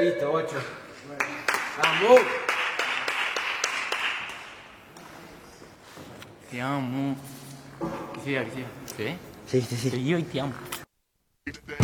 Listo, 8. ¡Vamos! Te amo. Que siga. ¿Se ve? Sí. Te quiero y te amo.